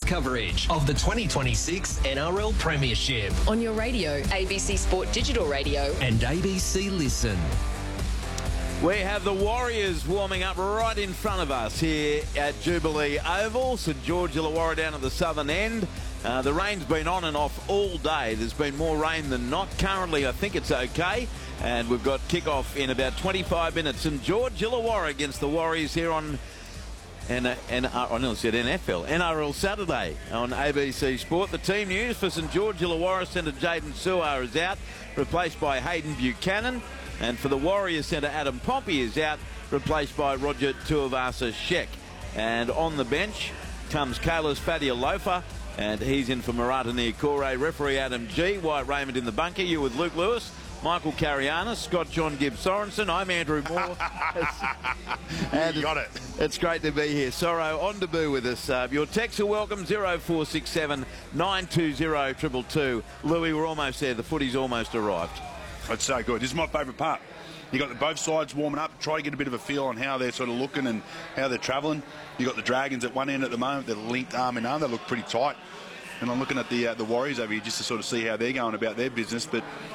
coverage of the 2026 NRL Premiership On your radio, ABC Sport Digital Radio. and ABC Listen. We have the Warriors warming up right in front of us here at Jubilee Oval. St George Illawarra down at the southern end. The rain's been on and off all day. There's been more rain than not. Currently, I think it's okay. And we've got kickoff in about 25 minutes. St George Illawarra against the Warriors here on I nearly said NFL, NRL Saturday on ABC Sport. The team news for St George Illawarra, centre Jaden Suar is out, replaced by Hayden Buchanan. And for the Warriors centre, Adam Pompey is out, replaced by Roger Tuivasa-Sheck. And on the bench comes Kalis Fatialofa, and he's in for Murata Niokore. Referee Adam G. White Raymond in the bunker. You with Luke Lewis, Michael Carianis, Scott John Gibbs Sorensen. I'm Andrew Moore. And you got it. It's great to be here. Sorrow on debut with us. Your texts are welcome, 0467 920 222. Louis, we're almost there. The footy's almost arrived. That's so good. This is my favourite part. You got both sides warming up, try to get a bit of a feel on how they're sort of looking and how they're travelling. You got the Dragons at one end at the moment. They're linked arm in arm. They look pretty tight. And I'm looking at the Warriors over here just to sort of see how they're going about their business. But